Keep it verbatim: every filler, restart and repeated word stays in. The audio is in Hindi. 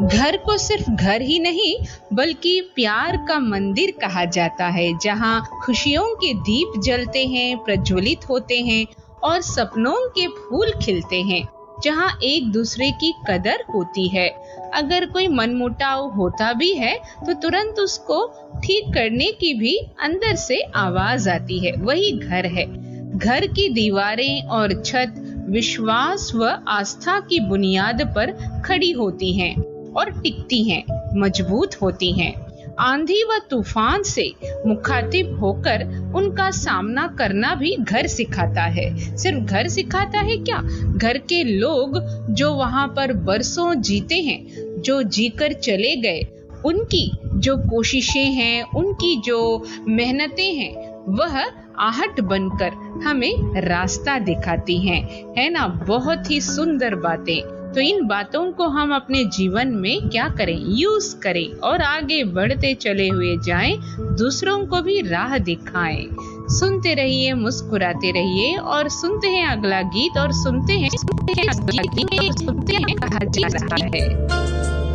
घर को सिर्फ घर ही नहीं बल्कि प्यार का मंदिर कहा जाता है, जहाँ खुशियों के दीप जलते हैं, प्रज्वलित होते हैं और सपनों के फूल खिलते हैं, जहाँ एक दूसरे की कदर होती है। अगर कोई मनमुटाव होता भी है तो तुरंत उसको ठीक करने की भी अंदर से आवाज आती है। वही घर है। घर की दीवारें और छत विश्वास व आस्था की बुनियाद पर खड़ी होती हैं और टिकती हैं, मजबूत होती हैं। आंधी व तूफान से मुखातिब होकर उनका सामना करना भी घर सिखाता है। सिर्फ घर सिखाता है क्या, घर के लोग जो वहां पर बरसों जीते हैं, जो जीकर चले गए, उनकी जो कोशिशें हैं, उनकी जो मेहनतें हैं, वह आहट बनकर हमें रास्ता दिखाती हैं। है ना, बहुत ही सुंदर बातें। तो इन बातों को हम अपने जीवन में क्या करें, यूज करें और आगे बढ़ते चले हुए जाएं, दूसरों को भी राह दिखाएं। सुनते रहिए, मुस्कुराते रहिए और सुनते हैं अगला गीत और सुनते हैं सुनते हैं अगला गीत और सुनते हैं कहा जा रहा है।